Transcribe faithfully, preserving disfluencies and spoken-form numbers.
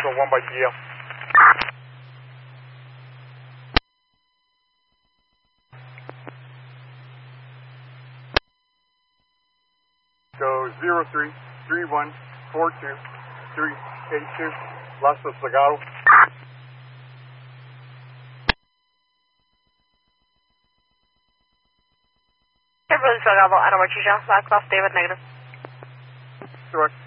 So one by G L. So zero three three one four two three eight two, Las Salgado. Kimberly Salgado, Anna Marchisha, last class David, negative. Correct.